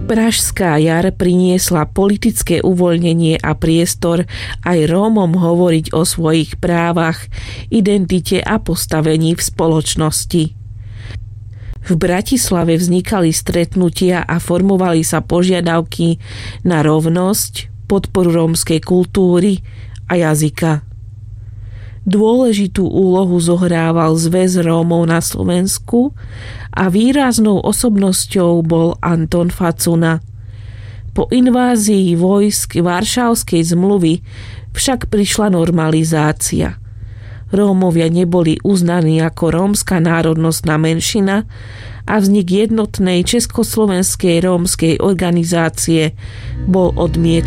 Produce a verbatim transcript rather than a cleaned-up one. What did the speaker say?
Pražská jar priniesla politické uvoľnenie a priestor aj Rómom hovoriť o svojich právach, identite a postavení v spoločnosti. V Bratislave vznikali stretnutia a formovali sa požiadavky na rovnosť, podporu rómskej kultúry a jazyka. Dôležitú úlohu zohrával Zväz Rómov na Slovensku a výraznou osobnosťou bol Anton Facuna. Po invázii vojsk Varšavskej zmluvy však prišla normalizácia. Rómovia neboli uznaní ako rómska národnostná menšina a vznik jednotnej československej rómskej organizácie bol odmietnutý.